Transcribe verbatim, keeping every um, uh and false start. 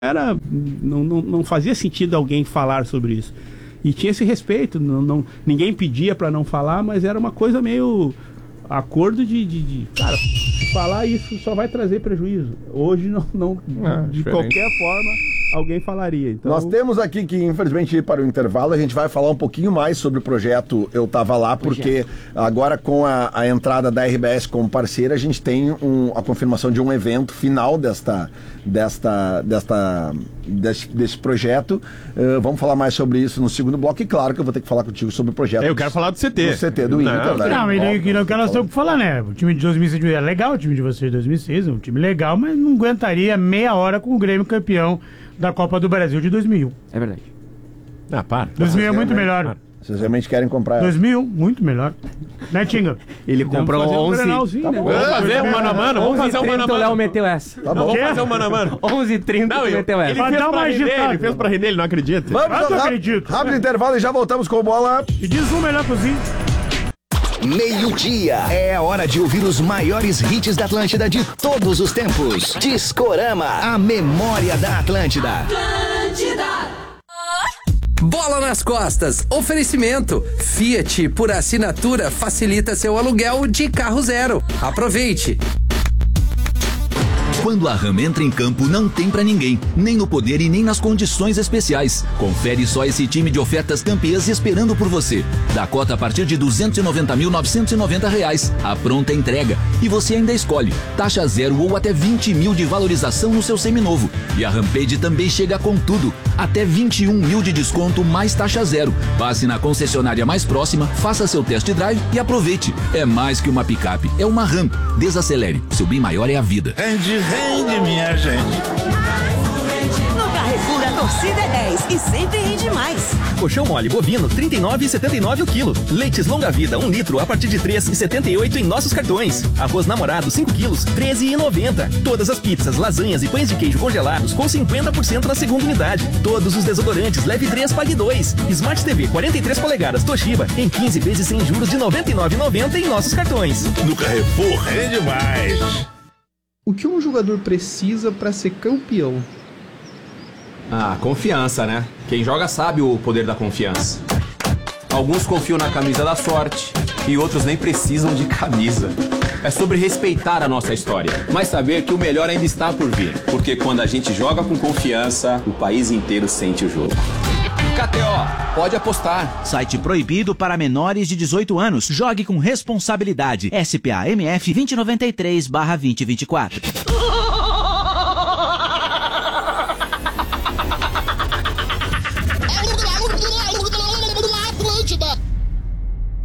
era, não, não, não fazia sentido alguém falar sobre isso. E tinha esse respeito, não, não, ninguém pedia para não falar, mas era uma coisa meio acordo de, de, de cara, falar isso só vai trazer prejuízo. Hoje não, não é, de diferente. qualquer forma alguém falaria. Então... Nós temos aqui que, infelizmente, ir para o intervalo, a gente vai falar um pouquinho mais sobre o projeto Eu Tava Lá, porque agora com a, a entrada da R B S como parceira, a gente tem um, a confirmação de um evento final desta, desta, desta, desse, desse projeto. Uh, vamos falar mais sobre isso no segundo bloco, e claro que eu vou ter que falar contigo sobre o projeto. Eu quero falar do C T. Do C T, do não, Inter. Não, não, mas não que nós temos que falar, né? O time de dois mil e seis é legal, o time de vocês de dois mil e seis é um time legal, mas não aguentaria meia hora com o Grêmio campeão da Copa do Brasil de dois mil e um. É verdade. Ah, para. dois mil é muito melhor. Vocês realmente querem comprar. dois mil e um, muito melhor. Né, Tinga? Ele comprou onze. Um Tá bom. Vamos fazer o mano a mano, vamos fazer o mano a O Léo mano. meteu essa. Tá Não, bom. vamos fazer o mano a mano. onze e trinta Não, tu eu, meteu ele essa. Vai fez dar uma pra render, agitada. ele fez pra render, ele não acredita. Vamos, Ah, não rápido, acredito. rápido intervalo e já voltamos com o Bola. E diz um melhor cozinho. Meio-dia. É a hora de ouvir os maiores hits da Atlântida de todos os tempos. Discorama, a memória da Atlântida. Atlântida. Bola nas costas. Oferecimento. Fiat, por assinatura, facilita seu aluguel de carro zero. Aproveite. Quando a RAM entra em campo, não tem pra ninguém, nem no poder e nem nas condições especiais. Confere só esse time de ofertas campeãs esperando por você. Da cota a partir de duzentos e noventa mil novecentos e noventa reais. A pronta entrega. E você ainda escolhe taxa zero ou até vinte mil de valorização no seu seminovo. E a Rampage também chega com tudo. Até vinte e um mil de desconto mais taxa zero. Passe na concessionária mais próxima, faça seu test drive e aproveite. É mais que uma picape, é uma Ram. Desacelere. Seu bem maior é a vida. Rende, rende, minha gente. No Carrefour, a torcida é dez e sempre rende mais. Colchão mole bovino, trinta e nove reais e setenta e nove centavos o quilo. Leites longa vida, um litro, a partir de três reais e setenta e oito centavos em nossos cartões. Arroz namorado, cinco quilos, treze reais e noventa centavos. Todas as pizzas, lasanhas e pães de queijo congelados com cinquenta por cento na segunda unidade. Todos os desodorantes, leve três, pague dois. Smart T V quarenta e três polegadas Toshiba em quinze vezes sem juros de noventa e nove reais e noventa centavos em nossos cartões. No Carrefour, rende mais. O que um jogador precisa para ser campeão? Ah, confiança, né? Quem joga sabe o poder da confiança. Alguns confiam na camisa da sorte e outros nem precisam de camisa. É sobre respeitar a nossa história, mas saber que o melhor ainda está por vir. Porque quando a gente joga com confiança, o país inteiro sente o jogo. K T O, pode apostar. Site proibido para menores de dezoito anos. Jogue com responsabilidade. S P A M F vinte e noventa e três barra vinte e vinte e quatro.